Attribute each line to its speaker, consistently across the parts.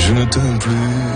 Speaker 1: Je ne t'aime plus.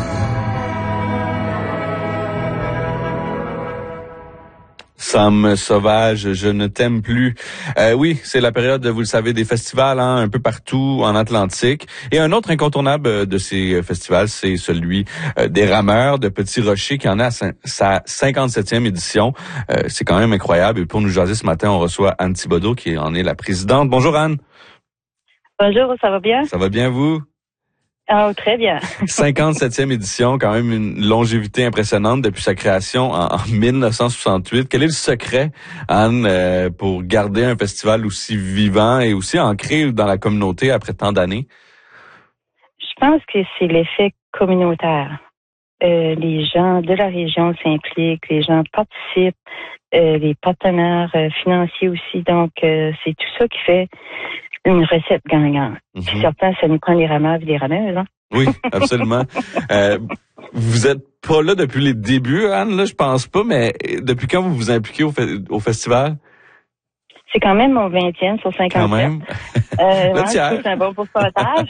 Speaker 2: Sam Sauvage, je ne t'aime plus. Oui, c'est la période, vous le savez, des festivals un peu partout en Atlantique. Et un autre incontournable de ces festivals, c'est celui des Rameurs de Petit-Rocher qui en a sa 57e édition. C'est quand même incroyable. Et pour nous jaser ce matin, on reçoit Anne Thibodeau qui en est la présidente. Bonjour Anne.
Speaker 3: Bonjour, ça va bien?
Speaker 2: Ça va bien vous?
Speaker 3: Ah, très bien.
Speaker 2: 57e édition, quand même une longévité impressionnante depuis sa création en 1968. Quel est le secret, Anne, pour garder un festival aussi vivant et aussi ancré dans la communauté après tant d'années?
Speaker 3: Je pense que c'est l'effet communautaire. Les gens de la région s'impliquent, les gens participent, les partenaires financiers aussi. Donc, c'est tout ça qui fait une recette gagnante. Puis certains, ça nous prend des rameurs et des rameuses, hein?
Speaker 2: Oui, absolument. Vous êtes pas là depuis les débuts, Anne, là, je pense pas, mais depuis quand vous vous impliquez au festival?
Speaker 3: C'est quand même mon 20e sur 57.
Speaker 2: Quand même.
Speaker 3: C'est un bon pourcentage.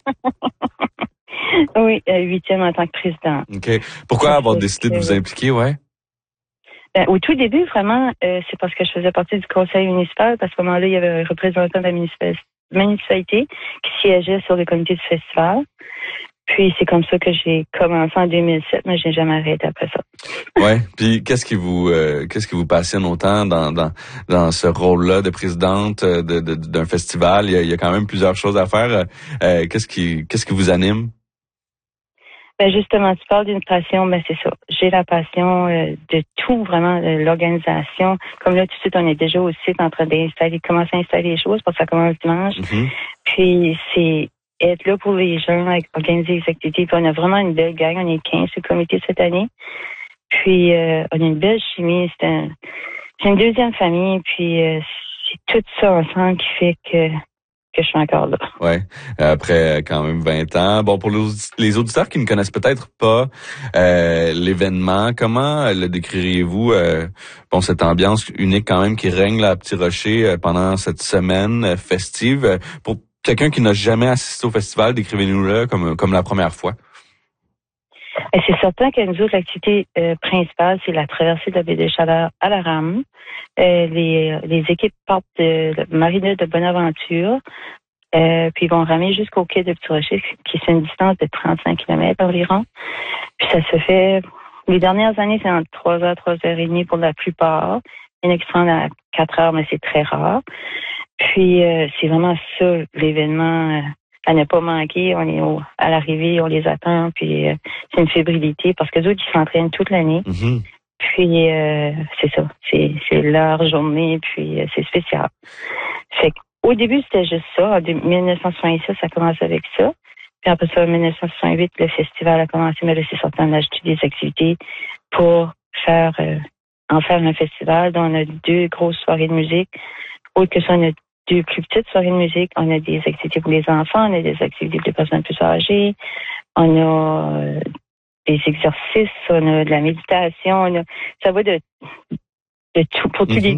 Speaker 3: Oui, 8e en tant que président.
Speaker 2: OK. Pourquoi avoir décidé de vous impliquer, ouais?
Speaker 3: Au tout début, vraiment, c'est parce que je faisais partie du conseil municipal, parce qu'à ce moment-là, il y avait un représentant de la municipalité qui siégeait sur le comité du festival. Puis c'est comme ça que j'ai commencé en 2007, mais j'ai jamais arrêté après ça.
Speaker 2: Ouais. Puis qu'est-ce qui vous passionne autant dans ce rôle-là de présidente d'un festival? Il y a quand même plusieurs choses à faire. Qu'est-ce qui vous anime?
Speaker 3: Ben justement, tu parles d'une passion, ben c'est ça. J'ai la passion de tout, vraiment, de l'organisation. Comme là, tout de suite, on est déjà au site en train commencer à installer les choses parce que ça commence dimanche. Puis c'est être là pour les gens, organiser les activités. Puis on a vraiment une belle gang. On est 15 sur le comité cette année. Puis on a une belle chimie. C'est une deuxième famille. Puis c'est tout ça ensemble qui fait que je suis encore là.
Speaker 2: Ouais, après quand même 20 ans. Bon, pour les auditeurs qui ne connaissent peut-être pas l'événement, comment le décririez-vous, cette ambiance unique quand même qui règne là, à Petit-Rocher pendant cette semaine festive? Pour quelqu'un qui n'a jamais assisté au festival, décrivez-nous-le comme la première fois.
Speaker 3: C'est certain que nous autres, l'activité principale, c'est la traversée de la baie des Chaleurs à la rame. Les équipes partent de Marina de Bonaventure, puis ils vont ramer jusqu'au quai de Petit-Rocher, qui est une distance de 35 km environ. Puis ça se fait, les dernières années, c'est entre 3h, 3h30 pour la plupart. Il y en a qui se rendent à 4h, mais c'est très rare. Puis c'est vraiment ça, l'événement à ne pas manquer. On est à l'arrivée, on les attend, puis c'est une fébrilité parce que eux, ils s'entraînent toute l'année. Puis c'est ça, c'est leur journée, puis c'est spécial. Fait qu'au début, c'était juste ça. En 1966, ça a commencé avec ça. Puis après ça, en 1968, le festival a commencé, mais là, c'est certain, on a ajouté des activités pour en faire un festival. Donc, on a 2 grosses soirées de musique. Autre que ça, on a 2 plus petites soirées de musique. On a des activités pour les enfants, on a des activités pour les personnes plus âgées. On a des exercices, on a de la méditation, ça va de tout, pour tous les